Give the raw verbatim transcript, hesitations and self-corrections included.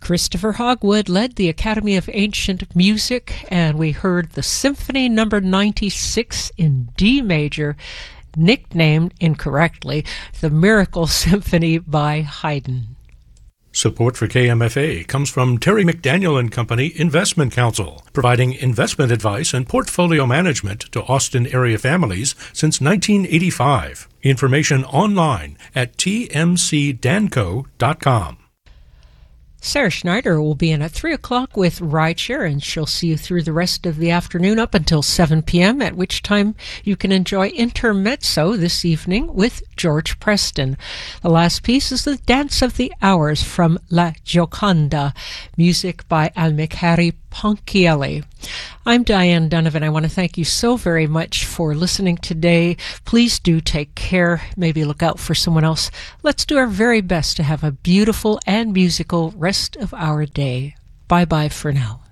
Christopher Hogwood led the Academy of Ancient Music, and we heard the Symphony Number ninety-six in D major, nicknamed incorrectly the Miracle Symphony by Haydn. Support for K M F A comes from Terry McDaniel and Company Investment Counsel, providing investment advice and portfolio management to Austin area families since nineteen eighty-five. Information online at t m c danco dot com. Sarah Schneider will be in at three o'clock with Rideshare, and she'll see you through the rest of the afternoon up until seven p.m., at which time you can enjoy Intermezzo this evening with George Preston. The last piece is the Dance of the Hours from La Gioconda, music by Almekari Ponchielli. I'm Diane Donovan. I want to thank you so very much for listening today. Please do take care. Maybe look out for someone else. Let's do our very best to have a beautiful and musical rest of our day. Bye-bye for now.